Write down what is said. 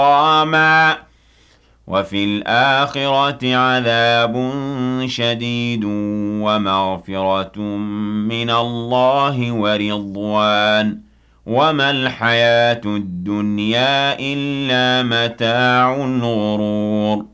حراما وفي الآخرة عذاب شديد ومغفرة من الله ورضوان وما الحياة الدنيا إلا متاع الغرور